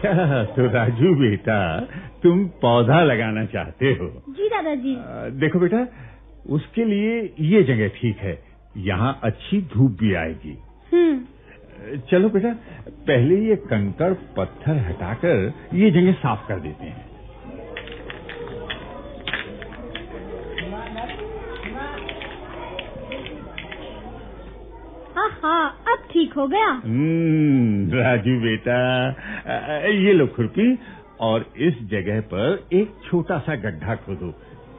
अच्छा, तो राजू बेटा तुम पौधा लगाना चाहते हो? जी दादाजी। देखो बेटा, उसके लिए ये जगह ठीक है, यहाँ अच्छी धूप भी आएगी। चलो बेटा, पहले ये कंकड़ पत्थर हटाकर ये जगह साफ कर देते हैं। हाँ, अब ठीक हो गया। राजू बेटा, ये लो खुरपी और इस जगह पर एक छोटा सा गड्ढा खोदो।